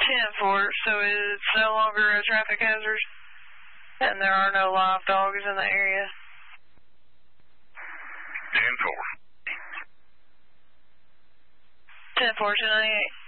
10-4, so it's no longer a traffic hazard, and there are no live dogs in the area. 10-4. 10-4, 298.